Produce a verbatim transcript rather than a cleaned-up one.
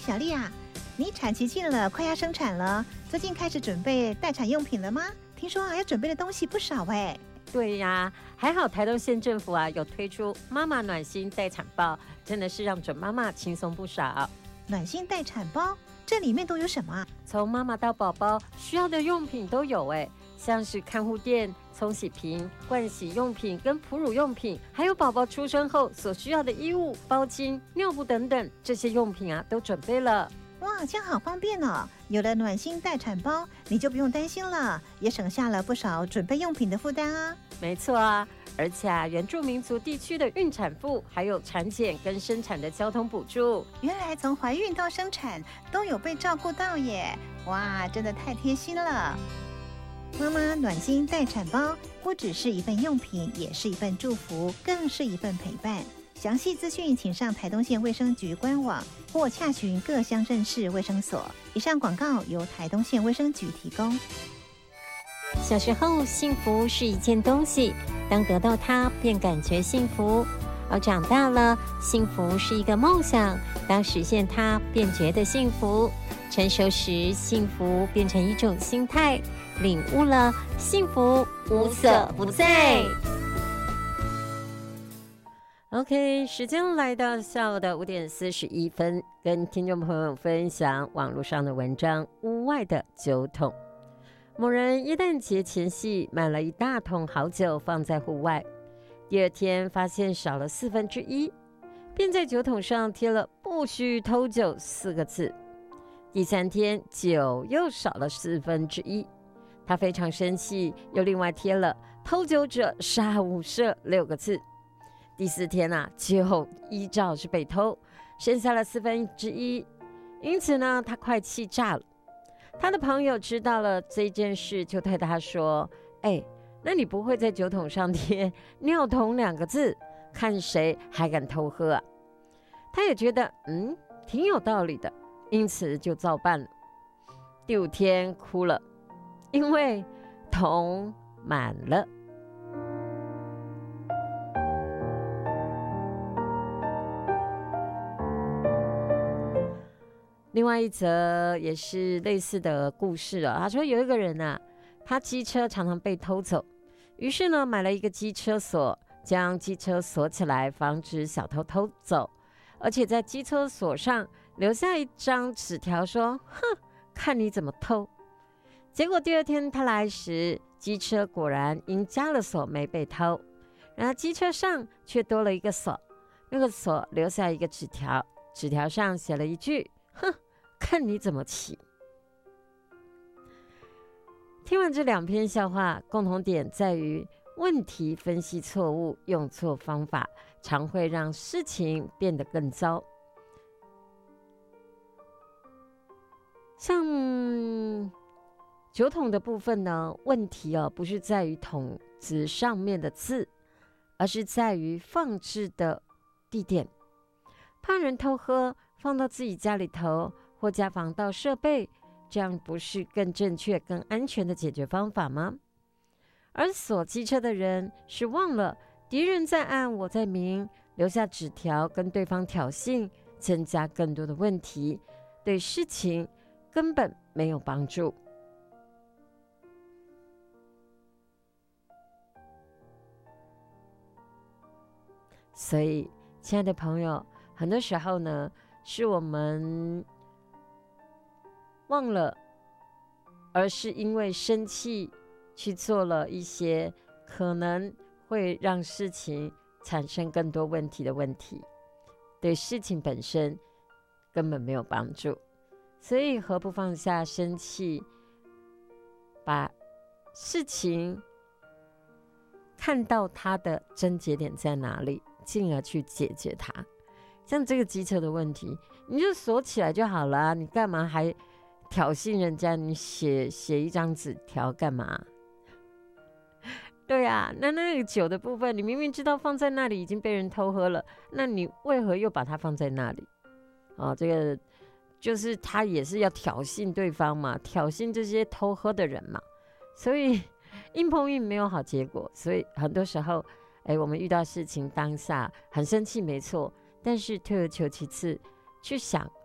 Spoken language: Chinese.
小丽啊，你产期近了，快要生产了，最近开始准备待产用品了吗？听说啊，要准备的东西不少哎。 对呀，还好台东县政府啊有推出妈妈暖心待产包，真的是让准妈妈轻松不少。 暖心待产包，这里面都有什么啊？ 从妈妈到宝宝需要的用品都有哎，像是看护垫、冲洗瓶、盥洗用品跟哺乳用品，还有宝宝出生后所需要的衣物、包巾、尿布等等，这些用品啊都准备了。 哇，这样好方便哦！有了暖心待产包，你就不用担心了，也省下了不少准备用品的负担啊。 没错啊，而且啊，原住民族地区的孕产妇还有产检跟生产的交通补助， 原来从怀孕到生产都有被照顾到耶！哇，真的太贴心了。妈妈暖心待产包不只是一份用品，也是一份祝福，更是一份陪伴。详细资讯请上台东县卫生局官网或洽询各乡镇市卫生所。以上广告由台东县卫生局提供。 小时候，幸福是一件东西，当得到它便感觉幸福；而长大了，幸福是一个梦想，当实现它便觉得幸福。成熟时，幸福变成一种心态，领悟了，幸福无所不在。 OK， 时间来到下午的五点四十一分，跟听众朋友分享网络上的文章《屋外的酒桶》。某人耶诞节前夕买了一大桶好酒放在户外，第二天发现少了四分之一，便在酒桶上贴了“不许偷酒”四个字。第三天酒又少了四分之一，他非常生气，又另外贴了“偷酒者杀无赦”六个字。第四天啊，酒依照是被偷，剩下了四分之一，因此呢，他快气炸了。他的朋友知道了这件事，就对他说：“哎，那你不会在酒桶上贴‘尿桶’两个字，看谁还敢偷喝啊？”他也觉得嗯挺有道理的，因此就照办了。第五天哭了，因为桶满了。另外一则也是类似的故事啊，他说有一个人啊，他机车常常被偷走，于是呢买了一个机车锁，将机车锁起来，防止小偷偷走，而且在机车锁上留下一张纸条说：“哼，看你怎么偷。”结果第二天他来时，机车果然因加了锁没被偷，然而机车上却多了一个锁，那个锁留下一个纸条，纸条上写了一句：“哼，看你怎么骑。”听完这两篇笑话，共同点在于问题分析错误，用错方法，常会让事情变得更糟。像酒桶的部分呢，问题哦不是在于桶子上面的字，而是在于放置的地点。怕人偷喝，放到自己家里头或家防盗设备，这样不是更正确、更安全的解决方法吗？而锁机车的人是忘了敌人在暗，我在明，留下纸条跟对方挑衅，增加更多的问题，对事情根本没有帮助。所以，亲爱的朋友，很多时候呢，是我们忘了，而是因为生气去做了一些可能会让事情产生更多问题的问题，对事情本身根本没有帮助。所以何不放下生气，把事情看到它的症结点在哪里，进而去解决它。像这个机车的问题，你就锁起来就好了啊，你干嘛还挑衅人家？你写写一张纸条干嘛？对啊，那那个酒的部分，你明明知道放在那里已经被人偷喝了，那你为何又把它放在那里？哦，这个就是他也是要挑衅对方嘛，挑衅这些偷喝的人嘛，所以硬碰硬没有好结果。所以很多时候，哎，我们遇到事情当下很生气没错，但是退而求其次，去想